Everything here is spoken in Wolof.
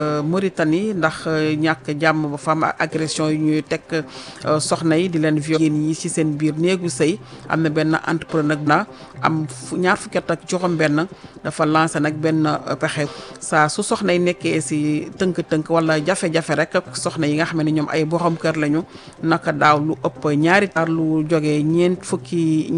Mauritanie ndax ñàkk jàmm ba fam ak agression yi ñuy teg soxna yi di leen violer yi ci seen biir néegu sëy am na benn entrepreneur na am ñaar fukki at ak juróom-benn dafa lancé nag benn pexe saa su soxna yi nekkee ci tënk-tënk wala jafe-jafe rek soxna yi nga xam ne ñoom ay borom kër lañu naka daaw lu ëpp ñaari tar lu jógee ñeent fukki